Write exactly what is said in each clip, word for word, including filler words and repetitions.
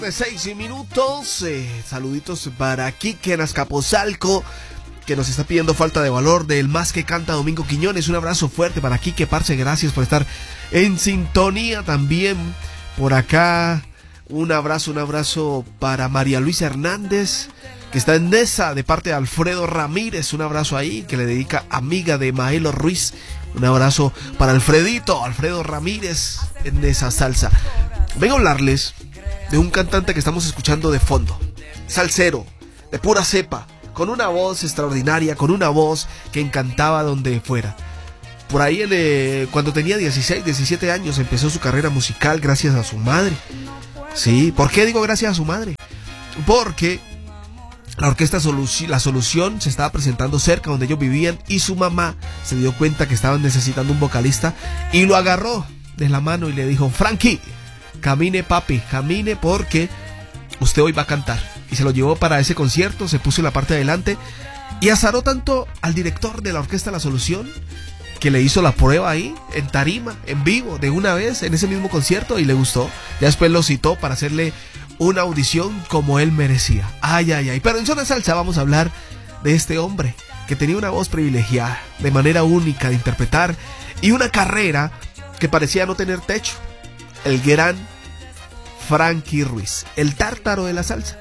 De seis minutos, eh, saluditos para Quique en Azcapotzalco, que nos está pidiendo Falta de Valor del Más que Canta Domingo Quiñones. Un abrazo fuerte para Quique, parce, gracias por estar en sintonía. También por acá un abrazo, un abrazo para María Luisa Hernández, que está en Nesa, de parte de Alfredo Ramírez. Un abrazo ahí, que le dedica amiga de Maelo Ruiz. Un abrazo para Alfredito, Alfredo Ramírez en Nesa Salsa. Vengo a hablarles de un cantante que estamos escuchando de fondo, salsero, de pura cepa, con una voz extraordinaria, con una voz que encantaba donde fuera. Por ahí, en, eh, cuando tenía dieciséis, diecisiete años, empezó su carrera musical gracias a su madre. Sí, ¿por qué digo gracias a su madre? Porque la orquesta Solu- La Solución se estaba presentando cerca donde ellos vivían y su mamá se dio cuenta que estaban necesitando un vocalista y lo agarró de la mano y le dijo: Frankie, camine papi, camine porque usted hoy va a cantar. Y se lo llevó para ese concierto, se puso en la parte de adelante y azaró tanto al director de la orquesta La Solución que le hizo la prueba ahí, en tarima, en vivo, de una vez, en ese mismo concierto, y le gustó. Ya después lo citó para hacerle una audición como él merecía. Ay, ay, ay. Pero en Zona Salsa vamos a hablar de este hombre que tenía una voz privilegiada, de manera única de interpretar, y una carrera que parecía no tener techo. El gran Frankie Ruiz, el tártaro de la salsa.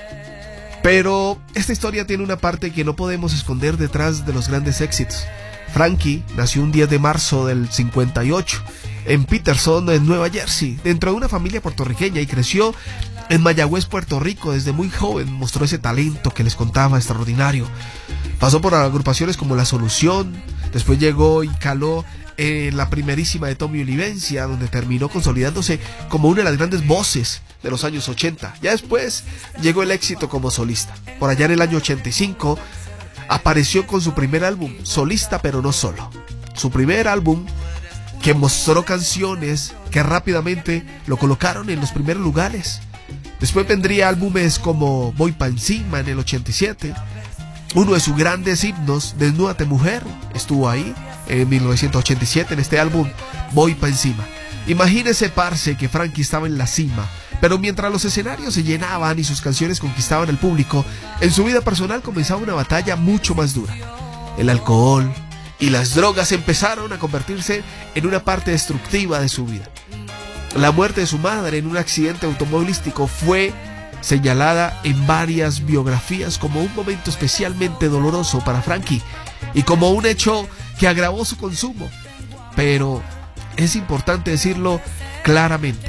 Pero esta historia tiene una parte que no podemos esconder detrás de los grandes éxitos. Frankie nació un diez de marzo del cincuenta y ocho en Peterson, en Nueva Jersey, dentro de una familia puertorriqueña, y creció en Mayagüez, Puerto Rico. Desde muy joven mostró ese talento que les contaba, extraordinario. Pasó por agrupaciones como La Solución, después llegó y caló en la primerísima de Tommy Olivencia, donde terminó consolidándose como una de las grandes voces de los años ochenta. Ya después llegó el éxito como solista. Por allá en el año ochenta y cinco apareció con su primer álbum, solista pero no solo. Su primer álbum que mostró canciones que rápidamente lo colocaron en los primeros lugares. Después vendría álbumes como Voy pa' encima en el ochenta y siete. Uno de sus grandes himnos, Desnúdate Mujer, estuvo ahí en mil novecientos ochenta y siete en este álbum Voy pa' encima. Imagínese, parce, que Frankie estaba en la cima, pero mientras los escenarios se llenaban y sus canciones conquistaban al público, en su vida personal comenzaba una batalla mucho más dura. El alcohol y las drogas empezaron a convertirse en una parte destructiva de su vida. La muerte de su madre en un accidente automovilístico fue señalada en varias biografías como un momento especialmente doloroso para Frankie y como un hecho que agravó su consumo. Pero es importante decirlo claramente: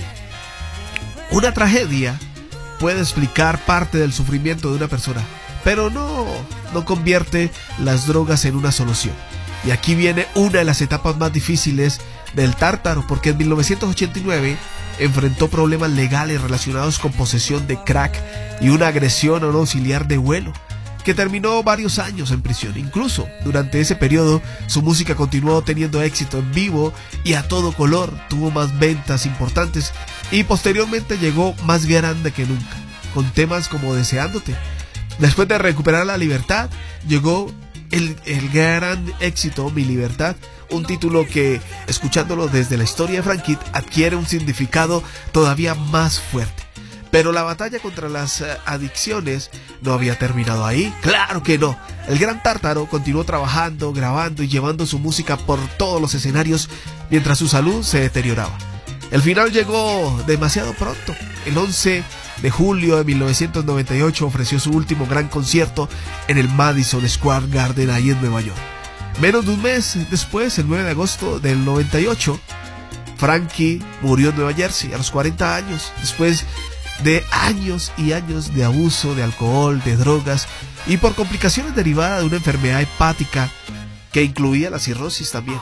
una tragedia puede explicar parte del sufrimiento de una persona, pero no, no convierte las drogas en una solución. Y aquí viene una de las etapas más difíciles del tártaro, porque en mil novecientos ochenta y nueve enfrentó problemas legales relacionados con posesión de crack y una agresión a un auxiliar de vuelo, que terminó varios años en prisión. Incluso durante ese periodo su música continuó teniendo éxito en vivo y a todo color, tuvo más ventas importantes y posteriormente llegó más grande que nunca, con temas como Deseándote. Después de recuperar la libertad, llegó el, el gran éxito Mi Libertad, un título que, escuchándolo desde la historia de Frankie, adquiere un significado todavía más fuerte. Pero la batalla contra las uh, adicciones no había terminado ahí. ¡Claro que no! El gran tártaro continuó trabajando, grabando y llevando su música por todos los escenarios mientras su salud se deterioraba. El final llegó demasiado pronto. El once de julio de mil novecientos noventa y ocho ofreció su último gran concierto en el Madison Square Garden, ahí en Nueva York. Menos de un mes después, el nueve de agosto del noventa y ocho, Frankie murió en Nueva Jersey a los cuarenta años, después de años y años de abuso de alcohol, de drogas y por complicaciones derivadas de una enfermedad hepática que incluía la cirrosis también.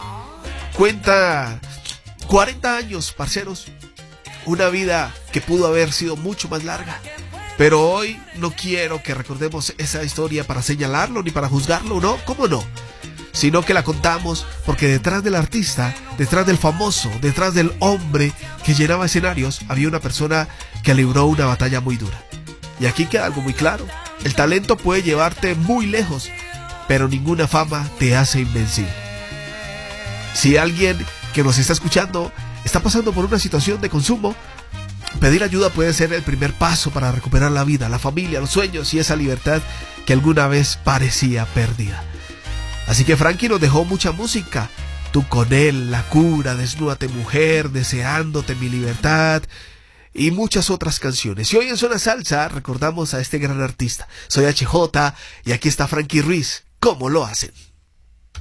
Cuenta cuarenta años, parceros, una vida que pudo haber sido mucho más larga. Pero hoy no quiero que recordemos esa historia para señalarlo ni para juzgarlo, ¿no? ¿Cómo no? Sino que la contamos porque detrás del artista, detrás del famoso, detrás del hombre que llenaba escenarios, había una persona que libró una batalla muy dura. Y aquí queda algo muy claro: el talento puede llevarte muy lejos, pero ninguna fama te hace invencible. Si alguien que nos está escuchando está pasando por una situación de consumo, Pedir ayuda puede ser el primer paso para recuperar la vida, la familia, los sueños y esa libertad que alguna vez parecía perdida. Así que Frankie nos dejó mucha música. Tú con él, La Cura, Desnúdate Mujer, Deseándote, Mi Libertad y muchas otras canciones. Y hoy en Zona Salsa recordamos a este gran artista. Soy H J y aquí está Frankie Ruiz. ¿Cómo lo hacen?